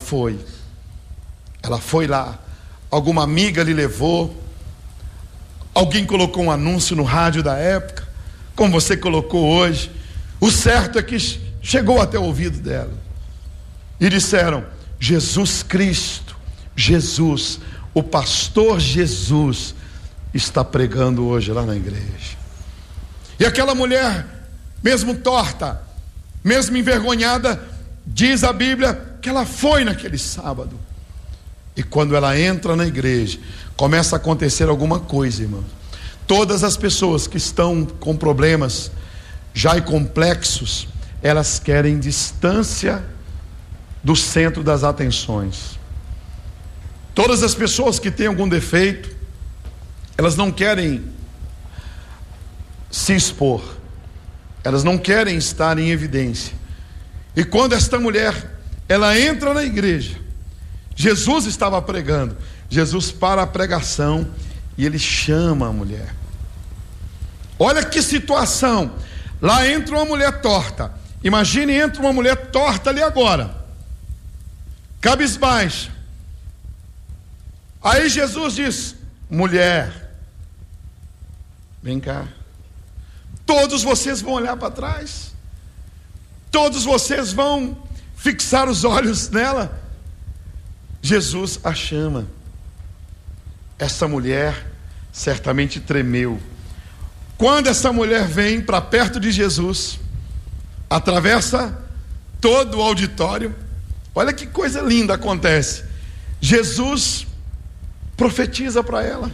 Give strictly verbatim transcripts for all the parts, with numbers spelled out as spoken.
foi. Ela foi lá, alguma amiga lhe levou, alguém colocou um anúncio no rádio da época, como você colocou hoje. O certo é que chegou até o ouvido dela. E disseram: Jesus Cristo, Jesus, o pastor Jesus está pregando hoje lá na igreja. E aquela mulher, mesmo torta, mesmo envergonhada, diz a Bíblia que ela foi naquele sábado. E quando ela entra na igreja, começa a acontecer alguma coisa, irmão. Todas as pessoas que estão com problemas já e complexos, elas querem distância do centro das atenções. Todas as pessoas que têm algum defeito, elas não querem se expor, elas não querem estar em evidência. E quando esta mulher, ela entra na igreja, Jesus estava pregando, Jesus para a pregação e ele chama a mulher. Olha que situação. Lá entra uma mulher torta. Imagine, entra uma mulher torta ali agora, cabisbaixa. Aí Jesus diz: mulher, vem cá. Todos vocês vão olhar para trás, todos vocês vão fixar os olhos nela. Jesus a chama. Essa mulher certamente tremeu. Quando essa mulher vem para perto de Jesus, atravessa todo o auditório, olha que coisa linda acontece. Jesus profetiza para ela.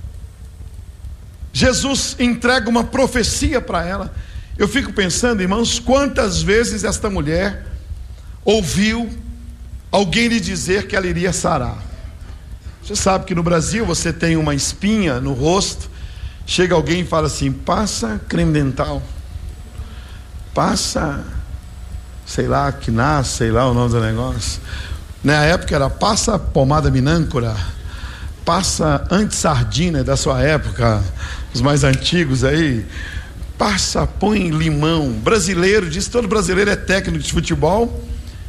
Jesus entrega uma profecia para ela. Eu fico pensando, irmãos, quantas vezes esta mulher ouviu alguém lhe dizer que ela iria sarar. Você sabe que no Brasil você tem uma espinha no rosto, chega alguém e fala assim: passa creme dental, passa, sei lá, que nasce, sei lá o nome do negócio. Na época era passa pomada minâncora, passa anti-sardina da sua época, os mais antigos aí, passa, põe limão. Brasileiro, diz, todo brasileiro é técnico de futebol,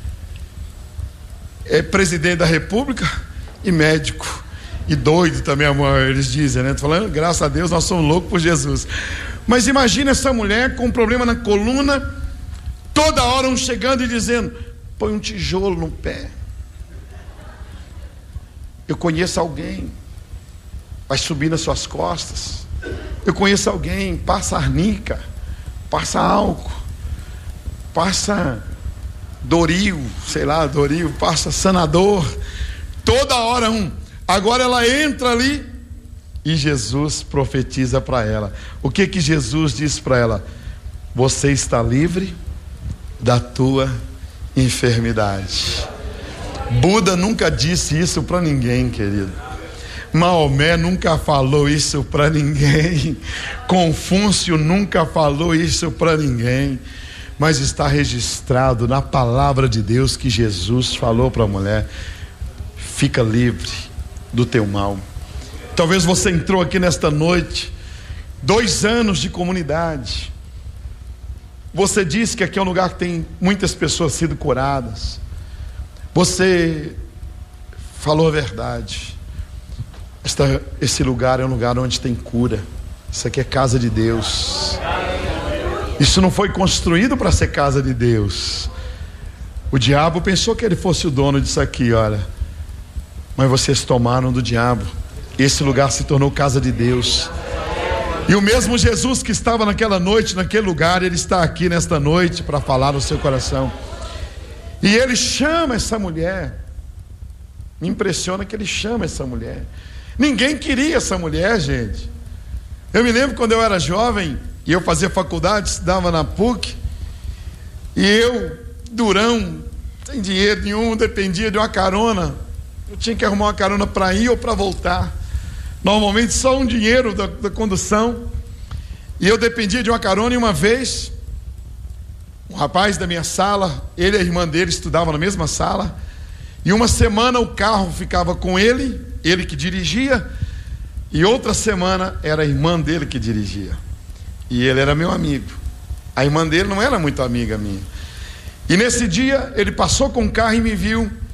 é presidente da república e médico, e doido também, amor, eles dizem, né? Tô falando, graças a Deus, nós somos loucos por Jesus. Mas imagina essa mulher com um problema na coluna, toda hora um chegando e dizendo: põe um tijolo no pé. Eu conheço alguém, vai subir nas suas costas. Eu conheço alguém, passa arnica, passa álcool, passa Doril, sei lá, Doril, passa Sanador, toda hora um. Agora ela entra ali e Jesus profetiza para ela. O que que Jesus diz para ela? Você está livre da tua enfermidade. Buda nunca disse isso para ninguém, querido. Maomé nunca falou isso para ninguém. Confúcio nunca falou isso para ninguém. Mas está registrado na palavra de Deus que Jesus falou para a mulher: fica livre do teu mal. Talvez você entrou aqui nesta noite, dois anos de comunidade. Você disse que aqui é um lugar que tem muitas pessoas sido curadas. Você falou a verdade. Esta, esse lugar é um lugar onde tem cura. Isso aqui é casa de Deus. Isso não foi construído para ser casa de Deus. O diabo pensou que ele fosse o dono disso aqui, olha. Mas vocês tomaram do diabo. Esse lugar se tornou casa de Deus. E o mesmo Jesus que estava naquela noite, naquele lugar, ele está aqui nesta noite para falar no seu coração. E ele chama essa mulher. Me impressiona que ele chama essa mulher. Ninguém queria essa mulher, gente. Eu me lembro quando eu era jovem e eu fazia faculdade, estudava na P U C, e eu, durão, sem dinheiro nenhum, dependia de uma carona. Eu tinha que arrumar uma carona para ir ou para voltar. Normalmente só um dinheiro da, da condução. E eu dependia de uma carona. E uma vez, um rapaz da minha sala, ele e a irmã dele estudavam na mesma sala. E uma semana o carro ficava com ele, ele que dirigia. E outra semana era a irmã dele que dirigia. E ele era meu amigo. A irmã dele não era muito amiga minha. E nesse dia ele passou com o carro e me viu.